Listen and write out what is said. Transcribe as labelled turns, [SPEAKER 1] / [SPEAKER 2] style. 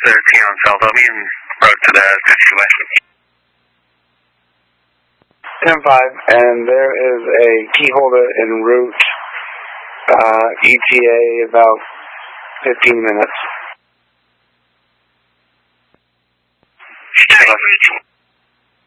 [SPEAKER 1] 13 on South Obion, road to the 50 West.
[SPEAKER 2] 10-5, and there is a key holder en route, ETA about 15 minutes.
[SPEAKER 1] Starting route.